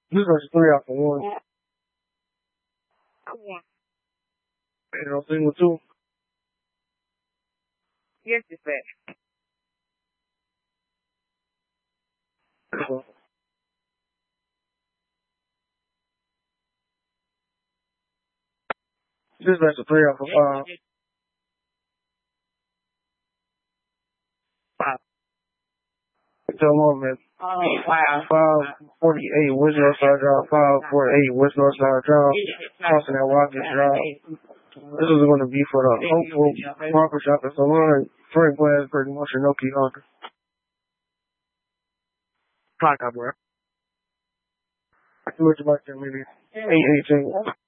This is 3 out for 1. Yeah. Ain't no single 2. Yes, it's that. This is 3 out for 5. 5. Tell them, man. 548 West Northside Drive, 548 West Northside Drive, crossing that Watkins Drive. This is going to be for the Hopeful Barber Shop and Salon, Frank Glass, pretty much Shinoki Hunter. Talk about it. Much like that, maybe 818.